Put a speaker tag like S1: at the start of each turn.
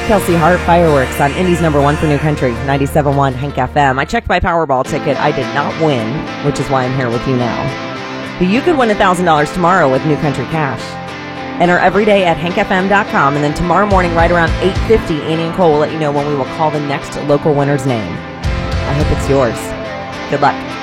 S1: Kelsey Hart, Fireworks on Indy's number one for New Country, 97.1 Hank FM. I checked my Powerball ticket. I did not win, which is why I'm here with you now. But you could win $1,000 tomorrow with New Country Cash. Enter every day at hankfm.com, and then tomorrow morning, right around 8:50, Annie and Cole will let you know when we will call the next local winner's name. I hope it's yours. Good luck.